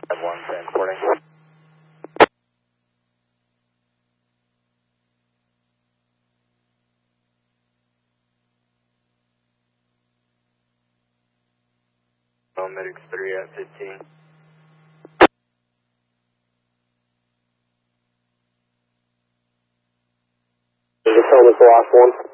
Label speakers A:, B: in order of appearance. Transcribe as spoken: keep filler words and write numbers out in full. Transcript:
A: one transporting. Medics three at fifteen. This home is the last one.